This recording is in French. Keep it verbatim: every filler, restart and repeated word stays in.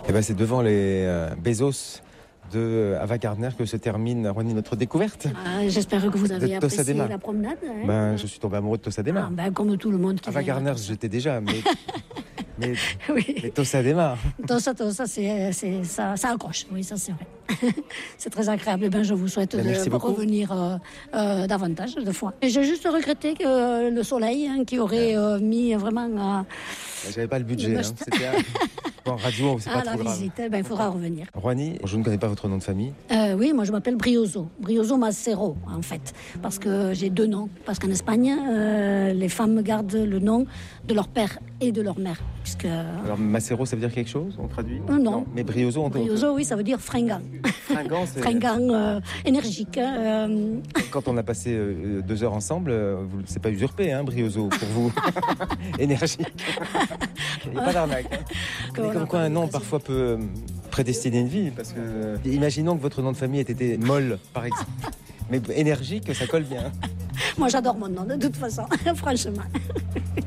Eh ben, c'est devant les euh, Bezos de Ava Gardner que se termine, Ronnie, notre découverte. Ah, j'espère que vous avez De apprécié Tossadema. la promenade. Hein. Ben, je suis tombé amoureux de Tossadema. Ah, ben, comme tout le monde qui Ava vient. Gardner, j'étais déjà, mais, mais, Oui. mais Tossadema. Tossa, Tossa, c'est, c'est, ça, ça accroche. Oui, ça c'est vrai. C'est très agréable. Eh ben, je vous souhaite Ben, merci de beaucoup. revenir euh, euh, davantage de fois. Et j'ai juste regretté que euh, le soleil, hein, qui aurait euh, mis vraiment euh, J'avais pas le budget. Le Hein. must. C'était un... bon, en radio, c'est à pas la trop grave. visite. Eh ben, il faudra revenir. Ronnie, je ne connais pas votre nom de famille. Euh, oui, moi je m'appelle Brioso, Brioso Macero en fait, parce que j'ai deux noms. Parce qu'en Espagne, euh, les femmes gardent le nom de leur père et de leur mère. Puisque... Alors, Macero, ça veut dire quelque chose? On traduit? Euh, non. Mais Brioso, on Brioso, oui, ça veut dire fringant. Fringant, c'est... Fringant, euh, énergique. hein, euh, Quand on a passé euh, deux heures ensemble, euh, vous- c'est pas usurpé, hein, Brioso, pour vous. Énergique. Il n'y a pas d'arnaque. Hein. que Mais voilà, comme quoi un nom l'occasion. parfois peut euh, prédestiner une vie, parce que euh, imaginons que votre nom de famille ait été Molle, par exemple. Mais énergique, ça colle bien. Moi j'adore mon nom de toute façon, franchement.